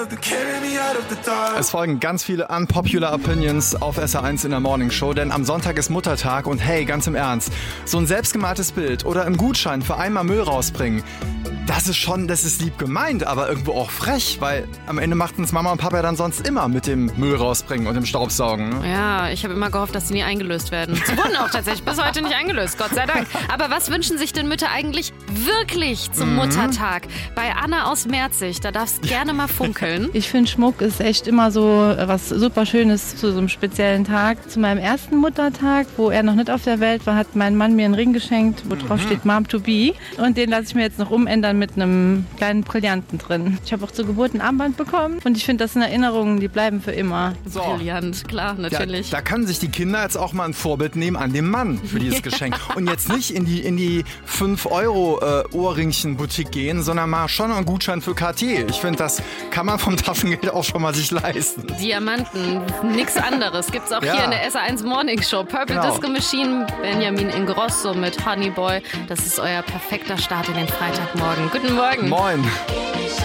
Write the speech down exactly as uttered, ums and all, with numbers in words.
Es folgen ganz viele unpopular Opinions auf S R eins in der Morning Show, denn am Sonntag ist Muttertag und hey, ganz im Ernst, so ein selbstgemaltes Bild oder einen Gutschein für einmal Müll rausbringen, das ist schon, das ist lieb gemeint, aber irgendwo auch frech, weil am Ende machten es Mama und Papa dann sonst immer mit dem Müll rausbringen und dem Staubsaugen. Ne? Ja, ich habe immer gehofft, dass die nie eingelöst werden. Sie wurden auch tatsächlich bis heute nicht eingelöst, Gott sei Dank. Aber was wünschen sich denn Mütter eigentlich wirklich zum mhm. Muttertag? Bei Anna aus Merzig, da darfst du gerne mal funkeln. Ich finde, Schmuck ist echt immer so was super Schönes zu so einem speziellen Tag. Zu meinem ersten Muttertag, wo er noch nicht auf der Welt war, hat mein Mann mir einen Ring geschenkt, wo drauf steht Mom to be. Und den lasse ich mir jetzt noch umändern mit einem kleinen Brillanten drin. Ich habe auch zur Geburt ein Armband bekommen und ich finde, das sind Erinnerungen, die bleiben für immer. So. Brillant, klar, natürlich. Da, da können sich die Kinder jetzt auch mal ein Vorbild nehmen an dem Mann für dieses Geschenk. Und jetzt nicht in die, in die fünf Euro Ohrringchen-Boutique gehen, sondern mal schon einen Gutschein für Cartier. Ich finde, das kann man vom Taschengeld auch schon mal sich leisten. Diamanten, nix anderes. Gibt's auch ja. hier in der S R eins Morning Show. Purple genau. Disco Machine, Benjamin Ingrosso mit Honey Boy. Das ist euer perfekter Start in den Freitagmorgen. Guten Morgen. Moin.